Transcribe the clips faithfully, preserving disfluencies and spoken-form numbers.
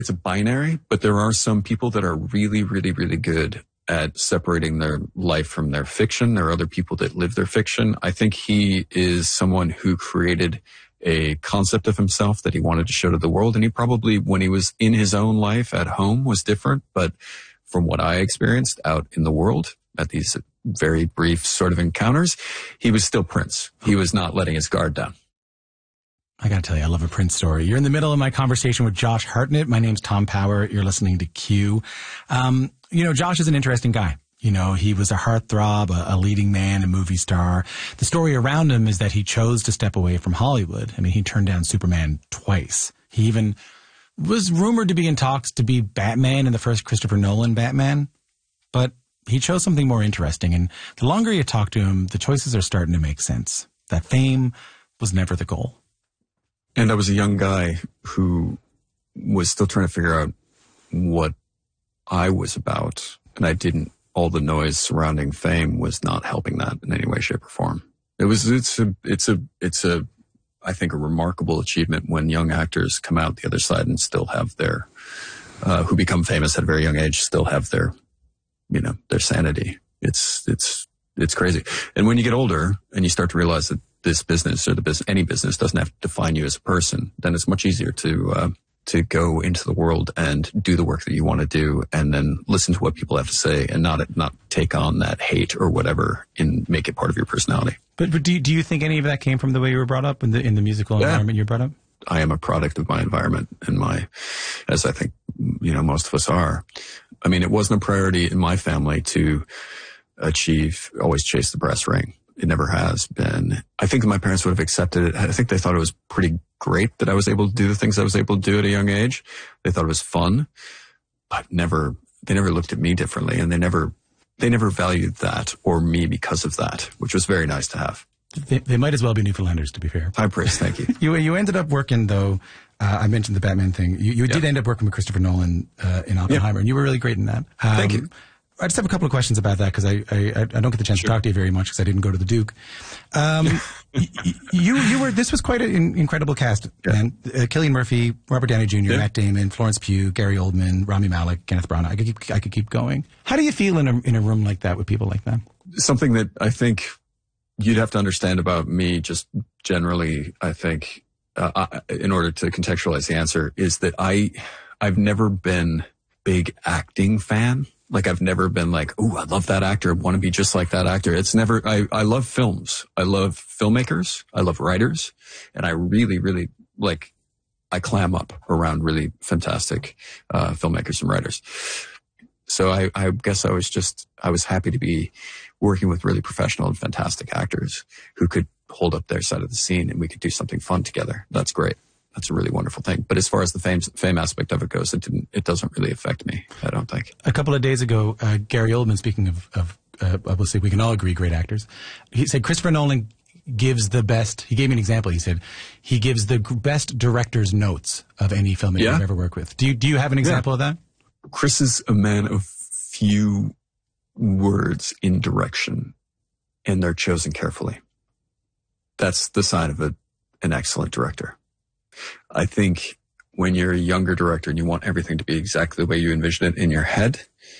it's a binary, but there are some people that are really, really, really good at separating their life from their fiction. There are other people that live their fiction. I think he is someone who created a concept of himself that he wanted to show to the world. And he probably, when he was in his own life at home, was different. But from what I experienced out in the world at these very brief sort of encounters, he was still Prince. He was not letting his guard down. I got to tell you, I love a Prince story. You're in the middle of my conversation with Josh Hartnett. My name's Tom Power. You're listening to Q. Um, you know, Josh is an interesting guy. You know, he was a heartthrob, a, a leading man, a movie star. The story around him is that he chose to step away from Hollywood. I mean, he turned down Superman twice. He even was rumored to be in talks to be Batman in the first Christopher Nolan Batman. But he chose something more interesting. And the longer you talk to him, the choices are starting to make sense. That fame was never the goal. And I was a young guy who was still trying to figure out what I was about. And I didn't, all the noise surrounding fame was not helping that in any way, shape, or form. It was, it's a, it's a, it's a, I think a remarkable achievement when young actors come out the other side and still have their, uh, who become famous at a very young age, still have their, you know, their sanity. It's, it's, it's crazy. And when you get older and you start to realize that this business or the business, any business doesn't have to define you as a person, then it's much easier to, uh, to go into the world and do the work that you want to do and then listen to what people have to say and not, not take on that hate or whatever and make it part of your personality. But, but do, you, do you think any of that came from the way you were brought up in the, in the musical yeah. environment you were brought up? I am a product of my environment and my, as I think, you know, most of us are. I mean, it wasn't a priority in my family to achieve, always chase the brass ring. It never has been. I think my parents would have accepted it. I think they thought it was pretty great that I was able to do the things I was able to do at a young age. They thought it was fun, but never, they never looked at me differently, and they never, they never valued that or me because of that, which was very nice to have. They, they might as well be Newfoundlanders, to be fair. High praise, thank you. you you ended up working, though, uh, I mentioned the Batman thing. You, you yeah. did end up working with Christopher Nolan uh, in Oppenheimer, yeah. and you were really great in that. Um, thank you. I just have a couple of questions about that because I, I I don't get the chance sure. to talk to you very much because I didn't go to the Duke. Um, y- you you were this was quite an incredible cast, yeah. man. Uh, Cillian Murphy, Robert Downey Junior, yeah. Matt Damon, Florence Pugh, Gary Oldman, Rami Malek, Kenneth Branagh. I could keep I could keep going. How do you feel in a in a room like that with people like that? Something that I think you'd have to understand about me, just generally, I think, uh, I, in order to contextualize the answer, is that I I've never been big acting fan. Like I've never been like, oh, I love that actor. I want to be just like that actor. It's never, I, I love films. I love filmmakers. I love writers. And I really, really like, I clam up around really fantastic, uh, filmmakers and writers. So I, I guess I was just, I was happy to be working with really professional and fantastic actors who could hold up their side of the scene and we could do something fun together. That's great. That's a really wonderful thing. But as far as the fame, fame aspect of it goes, it didn't, it doesn't really affect me, I don't think. A couple of days ago, uh, Gary Oldman, speaking of, of uh, obviously we can all agree great actors, he said Christopher Nolan gives the best, he gave me an example. He said he gives the best director's notes of any filmmaker yeah. I've ever worked with. Do you, do you have an example yeah. of that? Chris is a man of few words in direction, and they're chosen carefully. That's the sign of a, an excellent director. I think when you're a younger director and you want everything to be exactly the way you envision it in your head,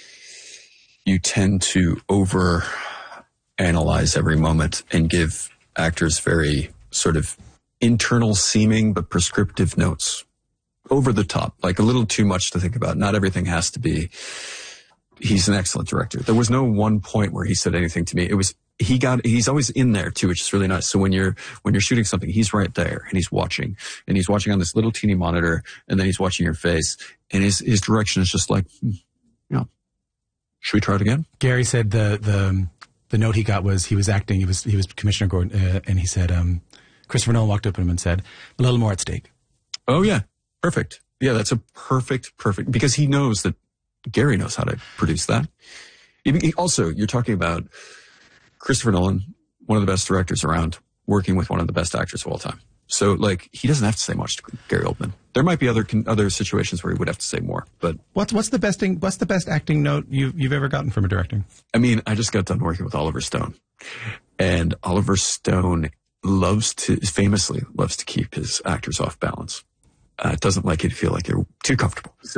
you tend to over analyze every moment and give actors very sort of internal seeming but prescriptive notes. Over the top, like a little too much to think about. Not everything has to be, he's an excellent director. There was no one point where he said anything to me. It was, he got, he's always in there too, which is really nice. So when you're, when you're shooting something, he's right there and he's watching and he's watching on this little teeny monitor and then he's watching your face and his, his direction is just like, hmm, you know, should we try it again? Gary said the, the, the note he got was he was acting, he was, he was Commissioner Gordon, uh, and he said, um, Christopher Nolan walked up to him and said, a little more at stake. Oh yeah. Perfect. Yeah. That's a perfect, perfect, because he knows that Gary knows how to produce that. He, also, you're talking about Christopher Nolan, one of the best directors around, working with one of the best actors of all time. So, like, he doesn't have to say much to Gary Oldman. There might be other other situations where he would have to say more, but what's what's the best thing, what's the best acting note you've you've ever gotten from a director? I mean, I just got done working with Oliver Stone, and Oliver Stone loves to famously loves to keep his actors off balance. Uh, doesn't like you to feel like you're too comfortable. So